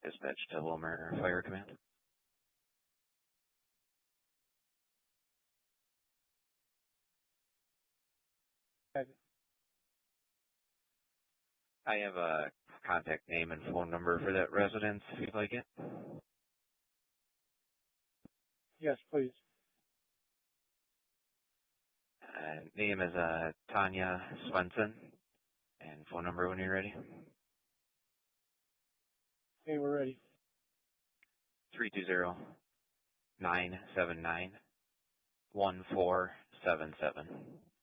dispatch to Wilmer Fire Command. I have a contact name and phone number for that residence, if you'd like it. Yes, please. Name is Tanya Swenson, and phone number when you're ready. Okay, we're ready. 320-979-1477.